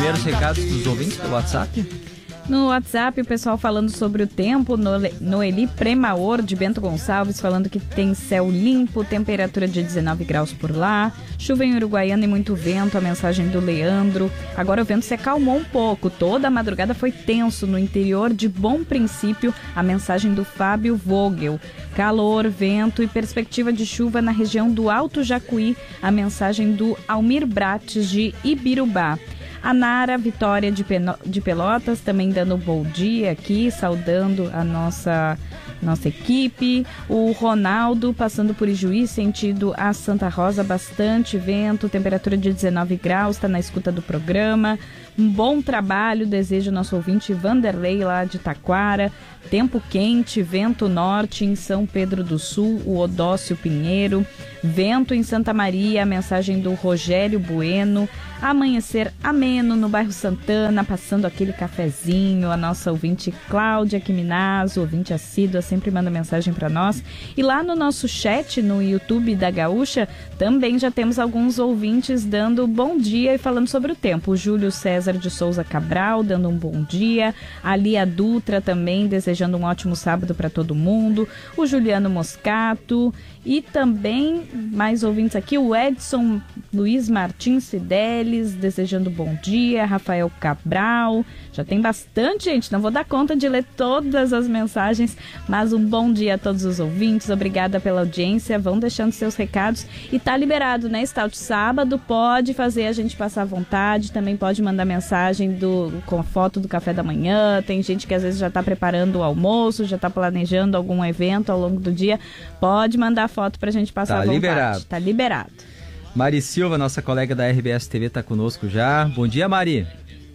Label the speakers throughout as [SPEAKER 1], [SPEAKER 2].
[SPEAKER 1] primeiros recados dos ouvintes pelo WhatsApp?
[SPEAKER 2] No WhatsApp, o pessoal falando sobre o tempo, Noeli Premaor, de Bento Gonçalves, falando que tem céu limpo, temperatura de 19 graus por lá, chuva em Uruguaiana e muito vento, a mensagem do Leandro. Agora o vento se acalmou um pouco, toda a madrugada foi tenso no interior de Bom Princípio, a mensagem do Fábio Vogel. Calor, vento e perspectiva de chuva na região do Alto Jacuí, a mensagem do Almir Brates, de Ibirubá. A Nara Vitória de Pelotas também dando um bom dia aqui, saudando a nossa equipe. O Ronaldo passando por Ijuí, sentido a Santa Rosa, bastante vento, temperatura de 19 graus, está na escuta do programa. Um bom trabalho, deseja o nosso ouvinte Vanderlei lá de Taquara. Tempo quente, vento norte em São Pedro do Sul, o Odócio Pinheiro. Vento em Santa Maria, a mensagem do Rogério Bueno. Amanhecer ameno no bairro Santana, passando aquele cafezinho. A nossa ouvinte Cláudia Quiminazo, ouvinte assídua, sempre manda mensagem para nós. E lá no nosso chat, no YouTube da Gaúcha, também já temos alguns ouvintes dando bom dia e falando sobre o tempo. O Júlio César de Souza Cabral dando um bom dia. A Lia Dutra também desejando um ótimo sábado para todo mundo. O Juliano Moscato. E também mais ouvintes aqui, o Edson Luiz Martins Fidelis, desejando bom dia, Rafael Cabral, já tem bastante gente, não vou dar conta de ler todas as mensagens, mas um bom dia a todos os ouvintes, obrigada pela audiência, vão deixando seus recados e tá liberado, né, Stout? Sábado pode fazer a gente passar à vontade, também pode mandar mensagem com a foto do café da manhã, tem gente que às vezes já tá preparando o almoço, já tá planejando algum evento ao longo do dia, pode mandar foto pra gente passar à vontade. Tá liberado.
[SPEAKER 1] Mari Silva, nossa colega da RBS TV, tá conosco já. Bom dia, Mari.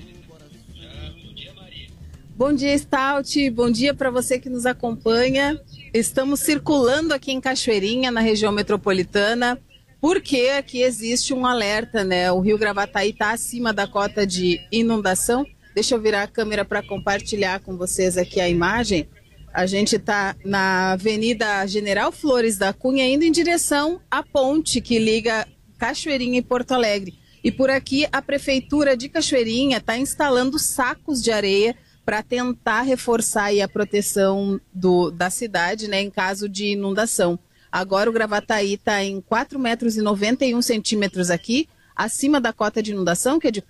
[SPEAKER 3] Bom dia, Stout. Bom dia para você que nos acompanha. Estamos circulando aqui em Cachoeirinha, na região metropolitana, porque aqui existe um alerta, né? O rio Gravataí está acima da cota de inundação. Deixa eu virar a câmera para compartilhar com vocês aqui a imagem. A gente está na Avenida General Flores da Cunha, indo em direção à ponte que liga Cachoeirinha e Porto Alegre. E por aqui a Prefeitura de Cachoeirinha está instalando sacos de areia para tentar reforçar aí a proteção da cidade, né, em caso de inundação. Agora o Gravataí está em 4,91 metros aqui, acima da cota de inundação, que é de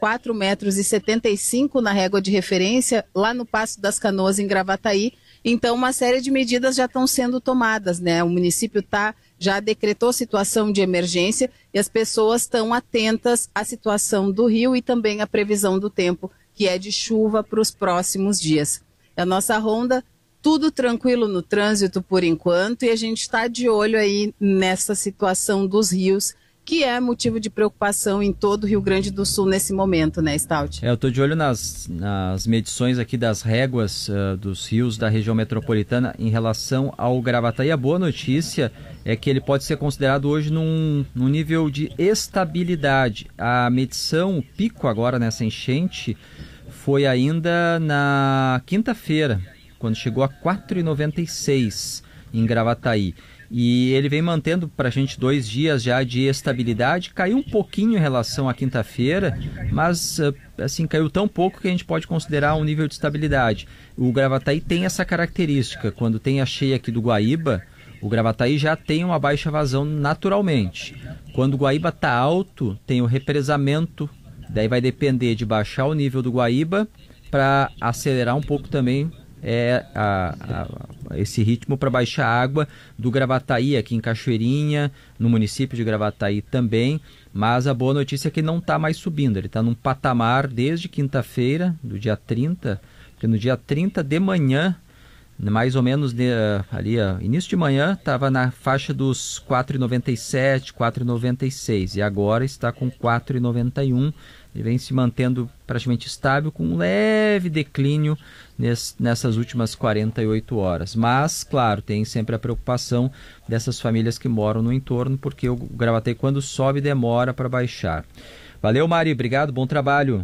[SPEAKER 3] 4,75 metros na régua de referência, lá no Passo das Canoas, em Gravataí. Então, uma série de medidas já estão sendo tomadas, né? O município já decretou situação de emergência e as pessoas estão atentas à situação do rio e também à previsão do tempo, que é de chuva para os próximos dias. A nossa ronda, tudo tranquilo no trânsito por enquanto, e a gente está de olho aí nessa situação dos rios, que é motivo de preocupação em todo o Rio Grande do Sul nesse momento, né, Stout?
[SPEAKER 1] Eu estou de olho nas medições aqui das réguas dos rios da região metropolitana em relação ao Gravataí. A boa notícia é que ele pode ser considerado hoje num nível de estabilidade. A medição, o pico agora nessa enchente, foi ainda na quinta-feira, quando chegou a 4,96 em Gravataí. E ele vem mantendo para a gente 2 dias já de estabilidade, caiu um pouquinho em relação à quinta-feira, mas assim, caiu tão pouco que a gente pode considerar um nível de estabilidade. O Gravataí tem essa característica, quando tem a cheia aqui do Guaíba, o Gravataí já tem uma baixa vazão naturalmente. Quando o Guaíba está alto, tem o represamento, daí vai depender de baixar o nível do Guaíba para acelerar um pouco também esse ritmo para baixar a água do Gravataí aqui em Cachoeirinha, no município de Gravataí também, mas a boa notícia é que não está mais subindo, ele está num patamar desde quinta-feira, do dia 30, porque no dia 30 de manhã, mais ou menos ali, início de manhã, estava na faixa dos 4,97, 4,96 e agora está com 4,91. Ele vem se mantendo praticamente estável, com um leve declínio nessas últimas 48 horas. Mas, claro, tem sempre a preocupação dessas famílias que moram no entorno, porque o Gravataí, quando sobe, demora para baixar. Valeu, Mari, obrigado, bom trabalho.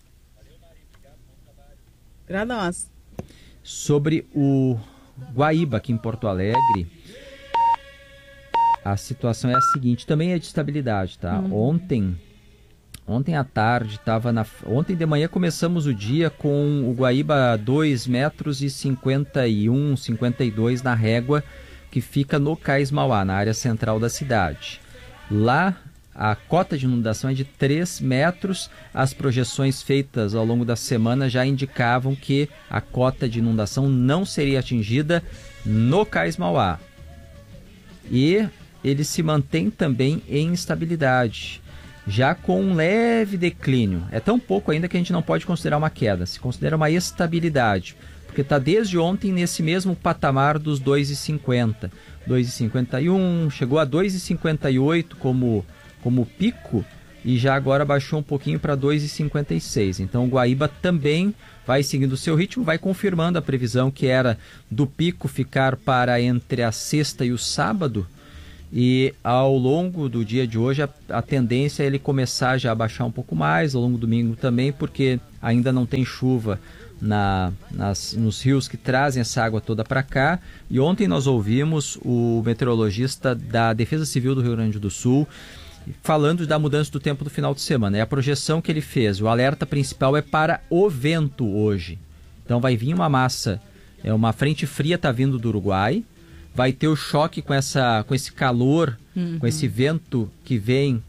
[SPEAKER 3] Para nós.
[SPEAKER 1] Sobre o Guaíba, aqui em Porto Alegre, a situação é a seguinte, também é de estabilidade, tá? Ontem Ontem à tarde Ontem de manhã começamos o dia com o Guaíba 2 metros e 51, 52 na régua que fica no Cais Mauá, na área central da cidade. Lá a cota de inundação é de 3 metros. As projeções feitas ao longo da semana já indicavam que a cota de inundação não seria atingida no Cais Mauá. E ele se mantém também em estabilidade, já com um leve declínio. É tão pouco ainda que a gente não pode considerar uma queda, se considera uma estabilidade, porque está desde ontem nesse mesmo patamar dos 2,50, 2,51, chegou a 2,58 como pico e já agora baixou um pouquinho para 2,56. Então o Guaíba também vai seguindo o seu ritmo, vai confirmando a previsão que era do pico ficar para entre a sexta e o sábado. E ao longo do dia de hoje a tendência é ele começar já a baixar um pouco mais, ao longo do domingo também, porque ainda não tem chuva nos rios que trazem essa água toda para cá. E ontem nós ouvimos o meteorologista da Defesa Civil do Rio Grande do Sul falando da mudança do tempo do final de semana. É a projeção que ele fez, o alerta principal é para o vento hoje. Então vai vir uma massa, uma frente fria está vindo do Uruguai, vai ter o choque com esse calor, com esse vento que vem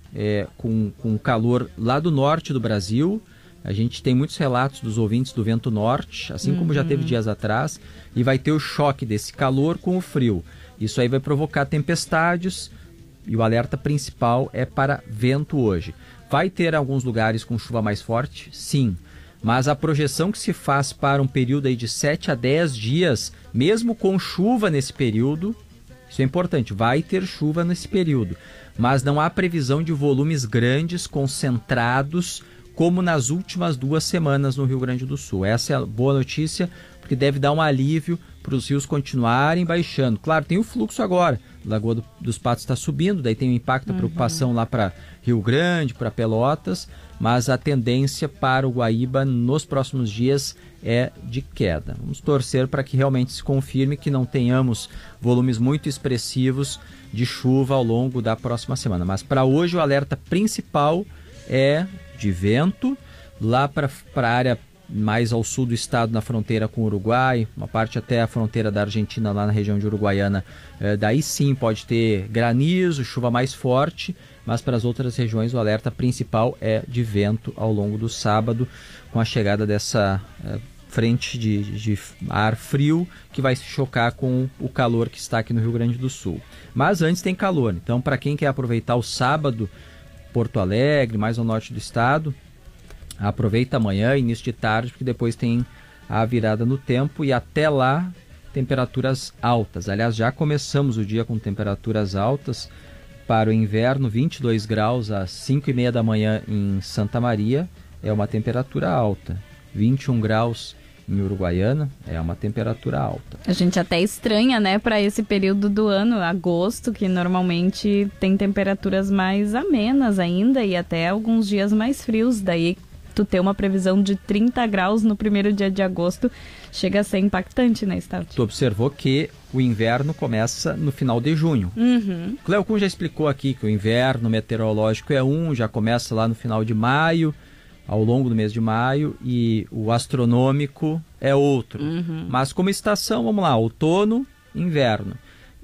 [SPEAKER 1] com calor lá do norte do Brasil. A gente tem muitos relatos dos ouvintes do vento norte, assim como já teve dias atrás, e vai ter o choque desse calor com o frio. Isso aí vai provocar tempestades e o alerta principal é para vento hoje. Vai ter alguns lugares com chuva mais forte? Sim. Mas a projeção que se faz para um período aí de 7 a 10 dias, mesmo com chuva nesse período, isso é importante, vai ter chuva nesse período, mas não há previsão de volumes grandes, concentrados, como nas últimas 2 semanas no Rio Grande do Sul. Essa é a boa notícia, porque deve dar um alívio para os rios continuarem baixando. Claro, tem o fluxo agora, Lagoa dos Patos está subindo, daí tem um impacto, a preocupação lá para Rio Grande, para Pelotas, mas a tendência para o Guaíba nos próximos dias é de queda. Vamos torcer para que realmente se confirme que não tenhamos volumes muito expressivos de chuva ao longo da próxima semana. Mas para hoje o alerta principal é de vento, lá para a área mais ao sul do estado, na fronteira com o Uruguai, uma parte até a fronteira da Argentina, lá na região de Uruguaiana. Daí sim pode ter granizo, chuva mais forte, mas para as outras regiões o alerta principal é de vento ao longo do sábado, com a chegada dessa frente de ar frio que vai se chocar com o calor que está aqui no Rio Grande do Sul. Mas antes tem calor, então para quem quer aproveitar o sábado, Porto Alegre, mais ao norte do estado, aproveita amanhã, início de tarde, porque depois tem a virada no tempo e até lá temperaturas altas. Aliás, já começamos o dia com temperaturas altas para o inverno, 22 graus às 5h30 da manhã em Santa Maria, é uma temperatura alta. 21 graus em Uruguaiana é uma temperatura alta.
[SPEAKER 2] A gente até estranha, né, para esse período do ano, agosto, que normalmente tem temperaturas mais amenas ainda e até alguns dias mais frios, daí tu ter uma previsão de 30 graus no primeiro dia de agosto chega a ser impactante, né, Stout?
[SPEAKER 1] Tu observou que o inverno começa no final de junho. Cleo Kuhn já explicou aqui que o inverno meteorológico já começa lá no final de maio, ao longo do mês de maio, e o astronômico é outro. Mas como estação, vamos lá, outono, inverno.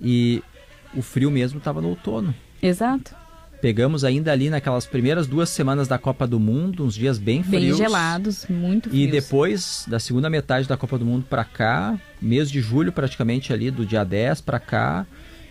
[SPEAKER 1] E o frio mesmo estava no outono.
[SPEAKER 2] Exato.
[SPEAKER 1] Pegamos ainda ali naquelas primeiras 2 semanas da Copa do Mundo, uns dias bem frios.
[SPEAKER 2] Bem gelados, muito frios.
[SPEAKER 1] E depois, da segunda metade da Copa do Mundo para cá, mês de julho praticamente ali, do dia 10 para cá,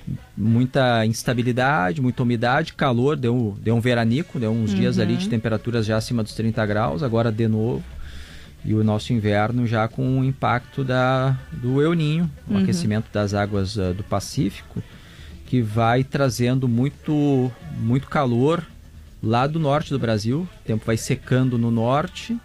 [SPEAKER 1] muita instabilidade, muita umidade, calor, deu um veranico, deu uns dias ali de temperaturas já acima dos 30 graus, agora de novo. E o nosso inverno já com o impacto do El Niño, o aquecimento das águas do Pacífico, que vai trazendo muito calor lá do norte do Brasil. O tempo vai secando no norte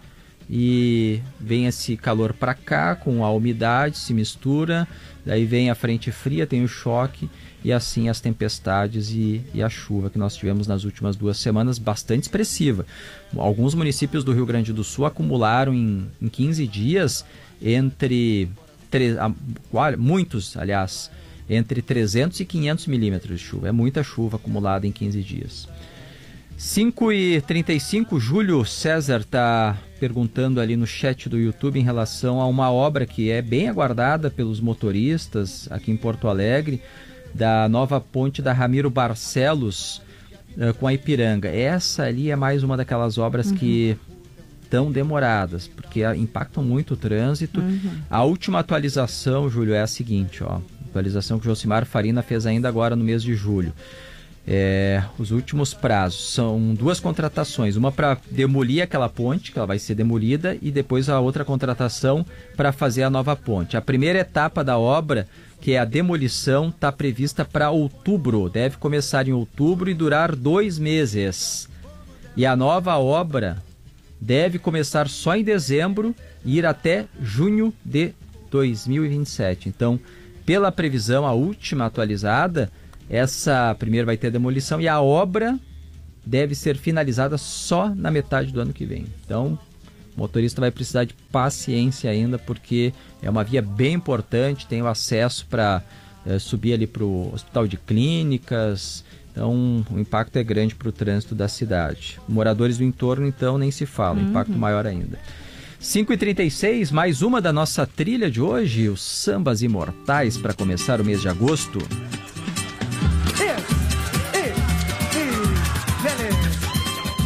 [SPEAKER 1] e vem esse calor para cá com a umidade, se mistura, daí vem a frente fria, tem o choque e assim as tempestades e a chuva que nós tivemos nas últimas 2 semanas, bastante expressiva. Alguns municípios do Rio Grande do Sul acumularam em 15 dias muitos, aliás, entre 300 e 500 milímetros de chuva. É muita chuva acumulada em 15 dias. 5h35, Júlio César está perguntando ali no chat do YouTube em relação a uma obra que é bem aguardada pelos motoristas aqui em Porto Alegre, da nova ponte da Ramiro Barcelos com a Ipiranga. Essa ali é mais uma daquelas obras que estão demoradas, porque impactam muito o trânsito. A última atualização, Júlio, é a seguinte, ó, atualização que o Josimar Farina fez ainda agora no mês de julho. Os últimos prazos são 2 contratações, uma para demolir aquela ponte, que ela vai ser demolida, e depois a outra contratação para fazer a nova ponte. A primeira etapa da obra, que é a demolição, está prevista para outubro, deve começar em outubro e durar 2 meses. E a nova obra deve começar só em dezembro e ir até junho de 2027. Então, pela previsão, a última atualizada, essa primeira vai ter demolição e a obra deve ser finalizada só na metade do ano que vem. Então, o motorista vai precisar de paciência ainda, porque é uma via bem importante, tem o acesso para subir ali para o Hospital de Clínicas, então o impacto é grande para o trânsito da cidade. Moradores do entorno, então, nem se fala, impacto maior ainda. 5h36, mais uma da nossa trilha de hoje, os Sambas Imortais, para começar o mês de agosto.